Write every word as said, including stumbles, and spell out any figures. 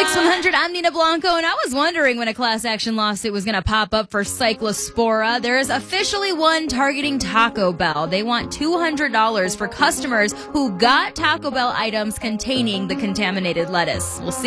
X one hundred. I'm Nina Blanco, and I was wondering when a class action lawsuit was going to pop up for Cyclospora. There is officially one targeting Taco Bell. They want two hundred dollars for customers who got Taco Bell items containing the contaminated lettuce. We'll see.